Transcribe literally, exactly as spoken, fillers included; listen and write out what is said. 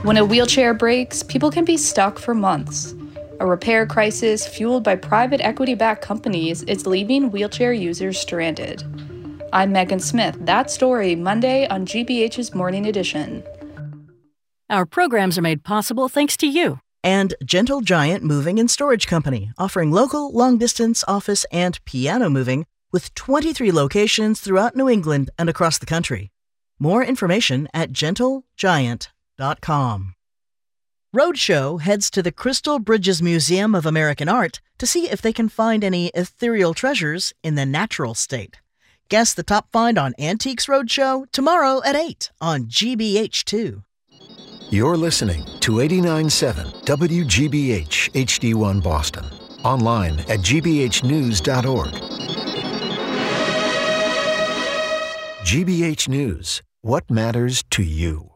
When a wheelchair breaks, people can be stuck for months. A repair crisis fueled by private equity-backed companies is leaving wheelchair users stranded. I'm Megan Smith. That story, Monday on G B H's Morning Edition. Our programs are made possible thanks to you. And Gentle Giant Moving and Storage Company, offering local, long-distance office and piano moving with twenty-three locations throughout New England and across the country. More information at gentle giant dot com. Roadshow heads to the Crystal Bridges Museum of American Art to see if they can find any ethereal treasures in the natural state. Guess the top find on Antiques Roadshow tomorrow at eight on G B H two. You're listening to eighty-nine point seven W G B H H D one Boston. Online at g b h news dot org. G B H News. What matters to you?